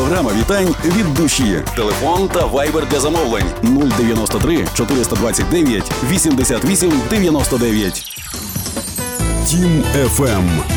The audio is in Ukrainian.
Програма вітань від душі. Телефон та вайбер для замовлень 093 429 88 99. Тім FM.